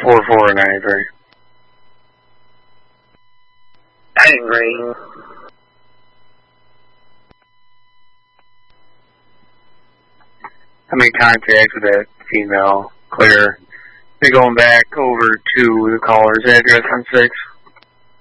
4493. Angry. How many contacts with that female? Clear. They're going back over to the caller's address on 6.